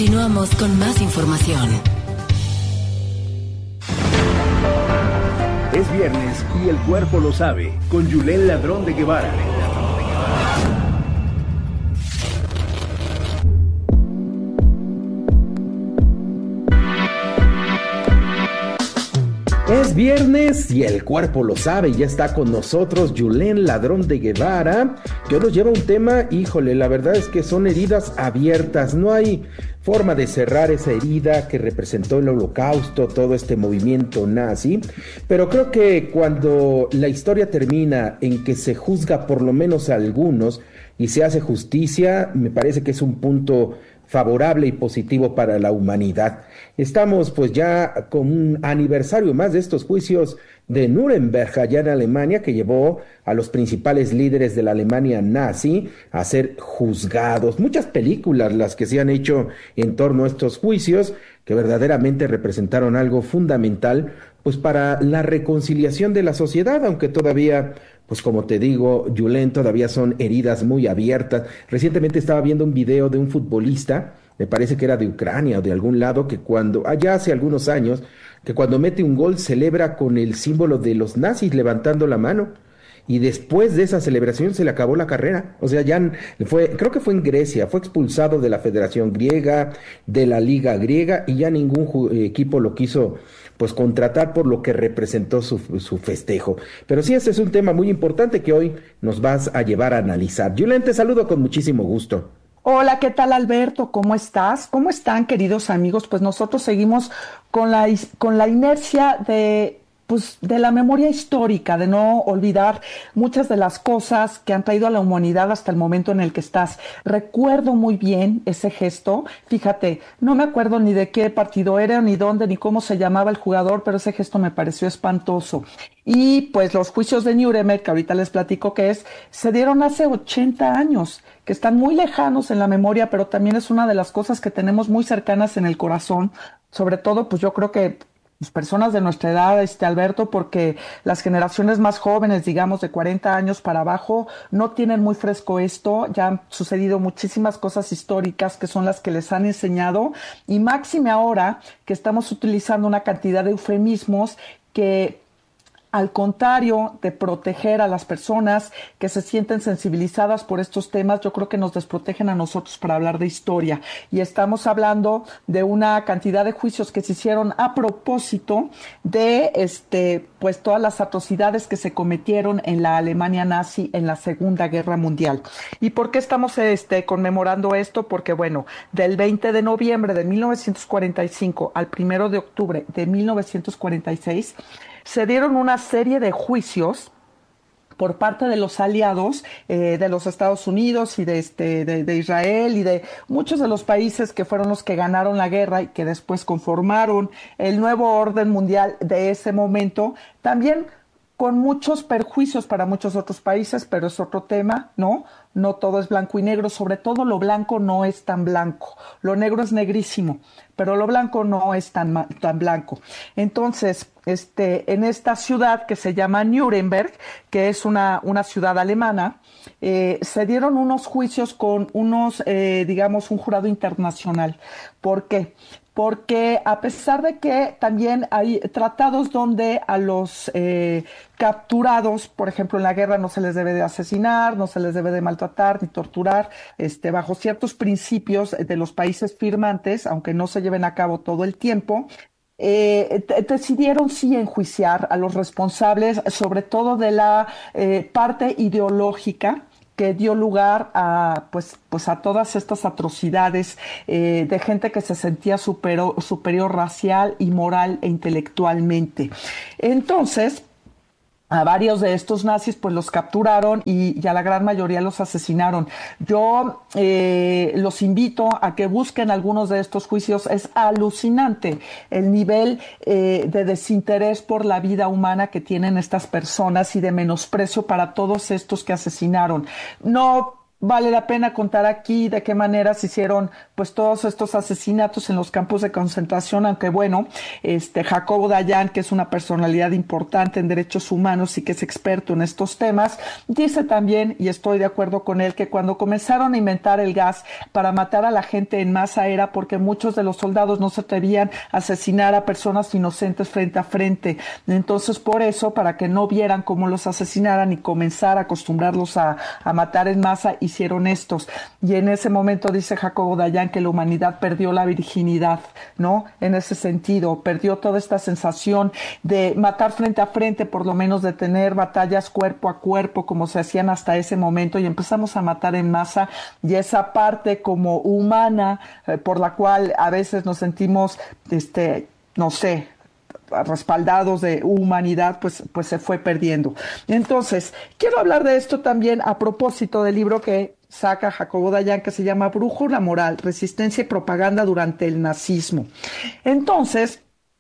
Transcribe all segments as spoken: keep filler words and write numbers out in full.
Continuamos con más información. Es viernes y el cuerpo lo sabe, con Yulén Ladrón de Guevara. Es viernes y el cuerpo lo sabe, ya está con nosotros Yulén Ladrón de Guevara, que hoy nos lleva un tema, híjole, la verdad es que son heridas abiertas, no hay forma de cerrar esa herida que representó el Holocausto, todo este movimiento nazi, pero creo que cuando la historia termina en que se juzga por lo menos a algunos y se hace justicia, me parece que es un punto favorable y positivo para la humanidad. Estamos pues ya con un aniversario más de estos juicios de Nuremberg allá en Alemania, que llevó a los principales líderes de la Alemania nazi a ser juzgados. Muchas películas las que se han hecho en torno a estos juicios, que verdaderamente representaron algo fundamental pues para la reconciliación de la sociedad, aunque todavía, pues como te digo, Yulén, todavía son heridas muy abiertas. Recientemente estaba viendo un video de un futbolista, me parece que era de Ucrania o de algún lado, que cuando, allá hace algunos años, que cuando mete un gol celebra con el símbolo de los nazis levantando la mano. Y después de esa celebración se le acabó la carrera. O sea, ya fue, creo que fue en Grecia, fue expulsado de la Federación Griega, de la Liga Griega, y ya ningún equipo lo quiso pues contratar por lo que representó su, su festejo. Pero sí, ese es un tema muy importante que hoy nos vas a llevar a analizar. Yulén, te saludo con muchísimo gusto. Hola, ¿qué tal, Alberto? ¿Cómo estás? ¿Cómo están, queridos amigos? Pues nosotros seguimos con la, con la inercia de, pues, de la memoria histórica, de no olvidar muchas de las cosas que han traído a la humanidad hasta el momento en el que estás. Recuerdo muy bien ese gesto. Fíjate, no me acuerdo ni de qué partido era, ni dónde, ni cómo se llamaba el jugador, pero ese gesto me pareció espantoso. Y pues los juicios de Nuremberg, que ahorita les platico qué es, se dieron hace ochenta años, que están muy lejanos en la memoria, pero también es una de las cosas que tenemos muy cercanas en el corazón, sobre todo, pues yo creo que pues, personas de nuestra edad, este Alberto, porque las generaciones más jóvenes, digamos de cuarenta años para abajo, no tienen muy fresco esto. Ya han sucedido muchísimas cosas históricas que son las que les han enseñado, y máxime ahora que estamos utilizando una cantidad de eufemismos que, al contrario de proteger a las personas que se sienten sensibilizadas por estos temas, yo creo que nos desprotegen a nosotros para hablar de historia. Y estamos hablando de una cantidad de juicios que se hicieron a propósito de este, pues todas las atrocidades que se cometieron en la Alemania nazi en la Segunda Guerra Mundial. ¿Y por qué estamos este, conmemorando esto? Porque, bueno, del veinte de noviembre de mil novecientos cuarenta y cinco al primero de octubre de mil novecientos cuarenta y seis, se dieron una serie de juicios por parte de los aliados eh, de los Estados Unidos y de, este, de, de Israel y de muchos de los países que fueron los que ganaron la guerra y que después conformaron el nuevo orden mundial de ese momento, también con muchos perjuicios para muchos otros países, pero es otro tema, ¿no? No todo es blanco y negro, sobre todo lo blanco no es tan blanco, lo negro es negrísimo, pero lo blanco no es tan, tan blanco. Entonces, este, en esta ciudad que se llama Nuremberg, que es una, una ciudad alemana, eh, se dieron unos juicios con unos, eh, digamos, un jurado internacional. ¿Por qué? Porque a pesar de que también hay tratados donde a los eh, capturados, por ejemplo, en la guerra no se les debe de asesinar, no se les debe de maltratar ni torturar, este, bajo ciertos principios de los países firmantes, aunque no se lleven a cabo todo el tiempo, eh, decidieron sí enjuiciar a los responsables, sobre todo de la eh, parte ideológica que dio lugar a pues pues a todas estas atrocidades eh, de gente que se sentía superior, superior racial y moral e intelectualmente. Entonces, a varios de estos nazis pues los capturaron y, y a la gran mayoría los asesinaron. Yo eh, los invito a que busquen algunos de estos juicios. Es alucinante el nivel eh, de desinterés por la vida humana que tienen estas personas y de menosprecio para todos estos que asesinaron. No vale la pena contar aquí de qué manera se hicieron pues todos estos asesinatos en los campos de concentración, aunque bueno, este Jacobo Dayan, que es una personalidad importante en derechos humanos y que es experto en estos temas, dice también, y estoy de acuerdo con él, que cuando comenzaron a inventar el gas para matar a la gente en masa era porque muchos de los soldados no se atrevían a asesinar a personas inocentes frente a frente. Entonces, por eso, para que no vieran cómo los asesinaran y comenzar a acostumbrarlos a, a matar en masa, hicieron estos. Y en ese momento dice Jacobo Dayan que la humanidad perdió la virginidad, ¿no? En ese sentido, perdió toda esta sensación de matar frente a frente, por lo menos de tener batallas cuerpo a cuerpo como se hacían hasta ese momento, y empezamos a matar en masa, y esa parte como humana eh, por la cual a veces nos sentimos, este, no sé, respaldados de humanidad, pues, pues se fue perdiendo. Entonces, quiero hablar de esto también a propósito del libro que saca Jacobo Dayan, que se llama Brújula Moral, Resistencia y Propaganda durante el Nazismo. Entonces,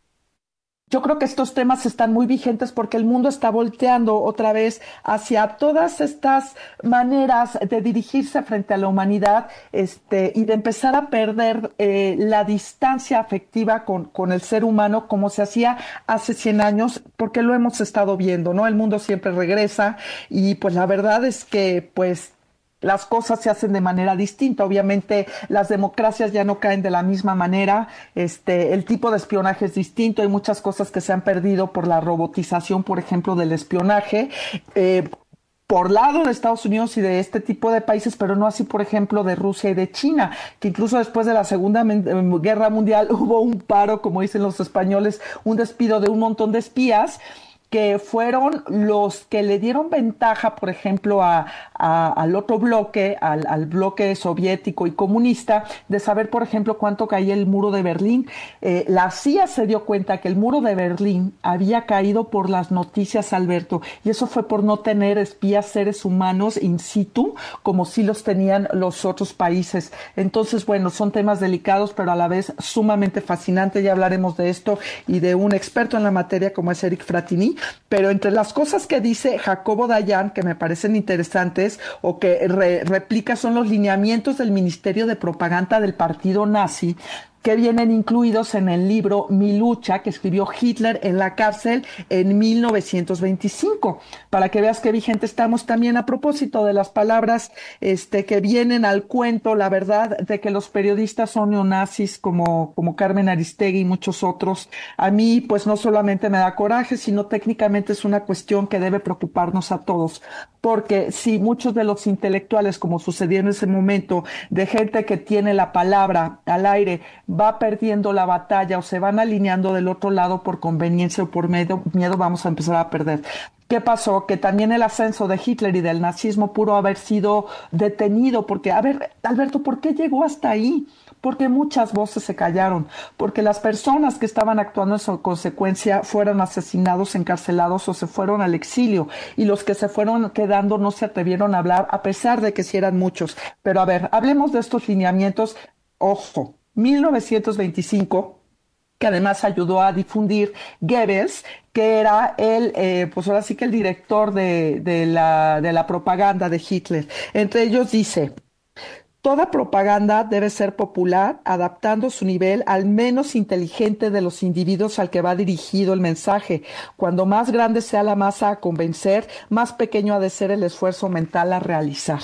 yo creo que estos temas están muy vigentes porque el mundo está volteando otra vez hacia todas estas maneras de dirigirse frente a la humanidad, este, y de empezar a perder eh, la distancia afectiva con, con el ser humano como se hacía hace cien años, porque lo hemos estado viendo, ¿no? El mundo siempre regresa y pues la verdad es que pues las cosas se hacen de manera distinta. Obviamente las democracias ya no caen de la misma manera, este, el tipo de espionaje es distinto, hay muchas cosas que se han perdido por la robotización, por ejemplo, del espionaje, eh, por lado de Estados Unidos y de este tipo de países, pero no así, por ejemplo, de Rusia y de China, que incluso después de la Segunda Guerra Mundial hubo un paro, como dicen los españoles, un despido de un montón de espías, que fueron los que le dieron ventaja, por ejemplo, a, a, al otro bloque, al, al bloque soviético y comunista, de saber, por ejemplo, cuánto caía el muro de Berlín. Eh, la C I A se dio cuenta que el muro de Berlín había caído por las noticias, Alberto, y eso fue por no tener espías seres humanos in situ, como sí los tenían los otros países. Entonces, bueno, son temas delicados, pero a la vez sumamente fascinantes. Ya hablaremos de esto y de un experto en la materia como es Eric Fratini. Pero entre las cosas que dice Jacobo Dayan, que me parecen interesantes o que re, replica, son los lineamientos del Ministerio de Propaganda del Partido Nazi, que vienen incluidos en el libro Mi lucha, que escribió Hitler en la cárcel en mil novecientos veinticinco, para que veas qué vigente estamos. También a propósito de las palabras este, que vienen al cuento, la verdad de que los periodistas son neonazis como, como Carmen Aristegui y muchos otros, a mí pues no solamente me da coraje, sino técnicamente es una cuestión que debe preocuparnos a todos, porque si muchos de los intelectuales, como sucedió en ese momento, de gente que tiene la palabra al aire, va perdiendo la batalla o se van alineando del otro lado por conveniencia o por miedo, miedo vamos a empezar a perder. ¿Qué pasó? Que también el ascenso de Hitler y del nazismo pudo haber sido detenido, porque, a ver, Alberto, ¿por qué llegó hasta ahí? Porque muchas voces se callaron, porque las personas que estaban actuando en su consecuencia fueron asesinados, encarcelados o se fueron al exilio, y los que se fueron quedando no se atrevieron a hablar, a pesar de que sí eran muchos. Pero a ver, hablemos de estos lineamientos. Ojo, mil novecientos veinticinco, que además ayudó a difundir Goebbels, que era el, eh, pues ahora sí que el director de, de, la, de la propaganda de Hitler. Entre ellos dice: toda propaganda debe ser popular, adaptando su nivel al menos inteligente de los individuos al que va dirigido el mensaje. Cuando más grande sea la masa a convencer, más pequeño ha de ser el esfuerzo mental a realizar.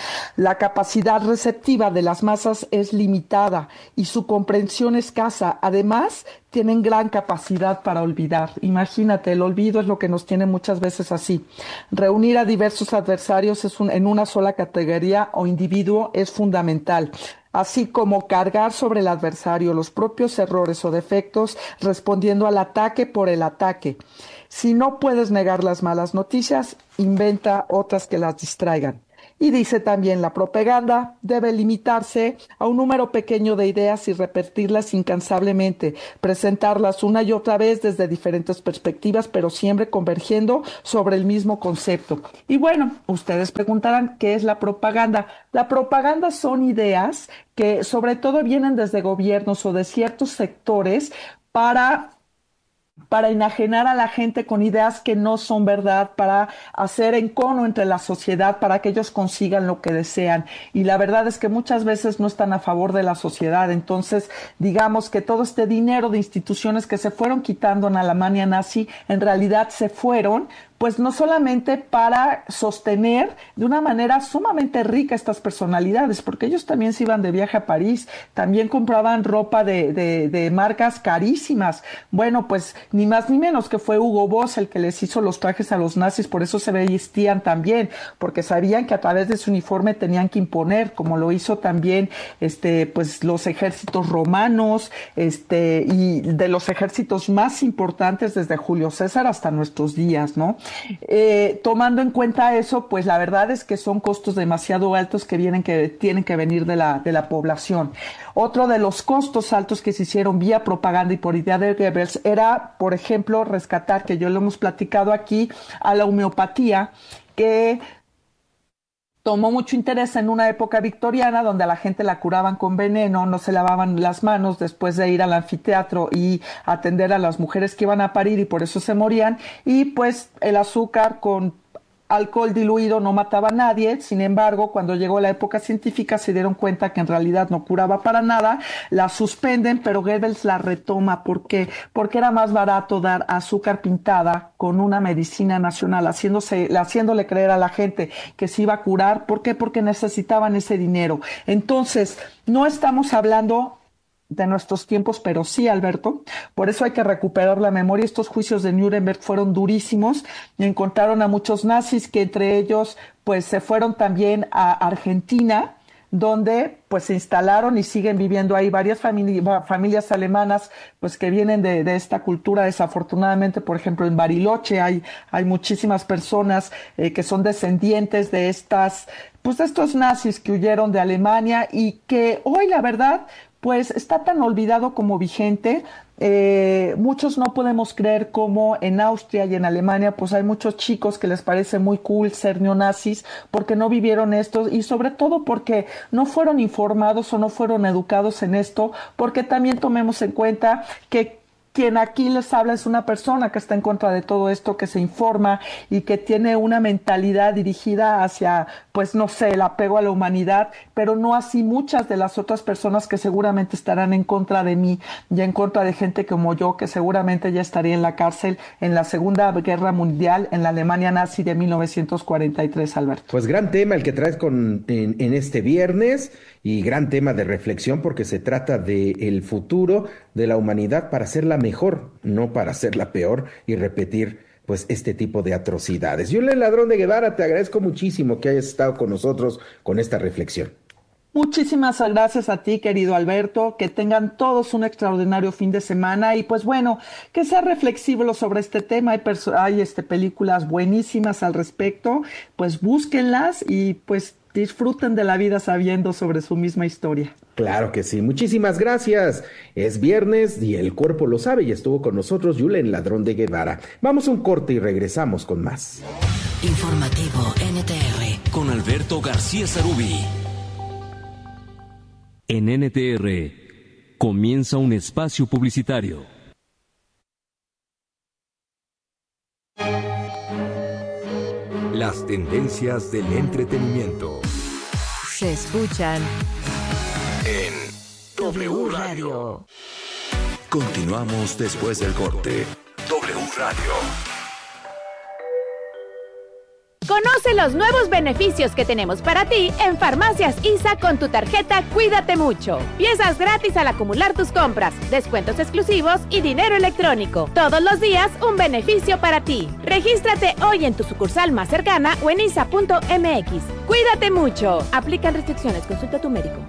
La capacidad receptiva de las masas es limitada y su comprensión escasa. Además, tienen gran capacidad para olvidar. Imagínate, el olvido es lo que nos tiene muchas veces así. Reunir a diversos adversarios es un, en una sola categoría o individuo es fundamental, así como cargar sobre el adversario los propios errores o defectos, respondiendo al ataque por el ataque. Si no puedes negar las malas noticias, inventa otras que las distraigan. Y dice también: la propaganda debe limitarse a un número pequeño de ideas y repetirlas incansablemente, presentarlas una y otra vez desde diferentes perspectivas, pero siempre convergiendo sobre el mismo concepto. Y bueno, ustedes preguntarán, ¿qué es la propaganda? La propaganda son ideas que sobre todo vienen desde gobiernos o de ciertos sectores para para enajenar a la gente con ideas que no son verdad, para hacer encono entre la sociedad, para que ellos consigan lo que desean. Y la verdad es que muchas veces no están a favor de la sociedad. Entonces, digamos que todo este dinero de instituciones que se fueron quitando en Alemania nazi, en realidad se fueron, pues no solamente para sostener de una manera sumamente rica estas personalidades, porque ellos también se iban de viaje a París, también compraban ropa de, de, de marcas carísimas. Bueno, pues ni más ni menos que fue Hugo Boss el que les hizo los trajes a los nazis, por eso se vestían también, porque sabían que a través de su uniforme tenían que imponer, como lo hizo también este, pues los ejércitos romanos, este, y de los ejércitos más importantes desde Julio César hasta nuestros días, ¿no? Eh, tomando en cuenta eso, pues la verdad es que son costos demasiado altos que vienen que tienen que venir de la de la población. Otro de los costos altos que se hicieron vía propaganda y por idea de Goebbels era, por ejemplo, rescatar, que yo lo hemos platicado aquí, a la homeopatía, que tomó mucho interés en una época victoriana donde a la gente la curaban con veneno, no se lavaban las manos después de ir al anfiteatro y atender a las mujeres que iban a parir y por eso se morían, y pues el azúcar con alcohol diluido no mataba a nadie. Sin embargo, cuando llegó la época científica se dieron cuenta que en realidad no curaba para nada, la suspenden, pero Goebbels la retoma. ¿Por qué? Porque era más barato dar azúcar pintada con una medicina nacional, haciéndose, haciéndole creer a la gente que se iba a curar. ¿Por qué? Porque necesitaban ese dinero. Entonces, no estamos hablando de nuestros tiempos, pero sí, Alberto. Por eso hay que recuperar la memoria. Estos juicios de Nuremberg fueron durísimos. Encontraron a muchos nazis que entre ellos pues se fueron también a Argentina, donde pues se instalaron y siguen viviendo ahí varias famili- familias alemanas pues que vienen de, de esta cultura. Desafortunadamente, por ejemplo, en Bariloche hay, hay muchísimas personas eh, que son descendientes de estas, pues de estos nazis que huyeron de Alemania y que hoy, la verdad, pues está tan olvidado como vigente. Eh, muchos no podemos creer cómo en Austria y en Alemania pues hay muchos chicos que les parece muy cool ser neonazis porque no vivieron esto y sobre todo porque no fueron informados o no fueron educados en esto, porque también tomemos en cuenta que quien aquí les habla es una persona que está en contra de todo esto, que se informa y que tiene una mentalidad dirigida hacia, pues no sé, el apego a la humanidad, pero no así muchas de las otras personas que seguramente estarán en contra de mí y en contra de gente como yo, que seguramente ya estaría en la cárcel en la Segunda Guerra Mundial, en la Alemania nazi de mil novecientos cuarenta y tres, Alberto. Pues gran tema el que traes con, en, en este viernes y gran tema de reflexión porque se trata del futuro de la humanidad para hacerla mejor, no para hacerla peor y repetir pues este tipo de atrocidades. Julen Ladrón de Guevara, te agradezco muchísimo que hayas estado con nosotros con esta reflexión. Muchísimas gracias a ti, querido Alberto, que tengan todos un extraordinario fin de semana y pues bueno, que sea reflexivo sobre este tema. Hay, hay este, películas buenísimas al respecto, pues búsquenlas y pues disfruten de la vida sabiendo sobre su misma historia. Claro que sí, muchísimas gracias. Es viernes y el cuerpo lo sabe y estuvo con nosotros Julen Ladrón de Guevara. Vamos a un corte y regresamos con más. Informativo N T R con Alberto García Sarubí. En N T R comienza un espacio publicitario. Las tendencias del entretenimiento se escuchan en W Radio. Continuamos después del corte. W Radio. Conoce los nuevos beneficios que tenemos para ti en Farmacias I S A con tu tarjeta Cuídate Mucho. Piezas gratis al acumular tus compras, descuentos exclusivos y dinero electrónico. Todos los días un beneficio para ti. Regístrate hoy en tu sucursal más cercana o en isa punto m x. Cuídate mucho. Aplican restricciones. Consulta a tu médico.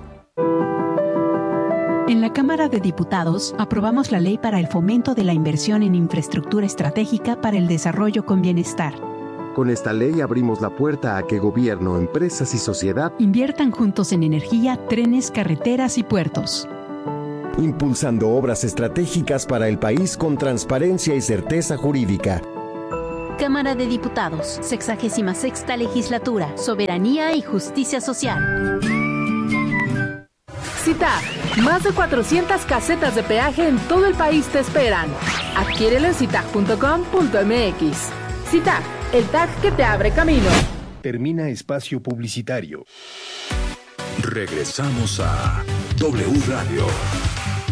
En la Cámara de Diputados aprobamos la ley para el fomento de la inversión en infraestructura estratégica para el desarrollo con bienestar. Con esta ley abrimos la puerta a que gobierno, empresas y sociedad inviertan juntos en energía, trenes, carreteras y puertos. Impulsando obras estratégicas para el país con transparencia y certeza jurídica. Cámara de Diputados, sexagésima sexta legislatura, soberanía y justicia social. Cita, más de cuatrocientas casetas de peaje en todo el país te esperan. Aquí Adquiérelo en citag punto com punto m x. Citag, el tag que te abre camino. Termina espacio publicitario. Regresamos a W Radio.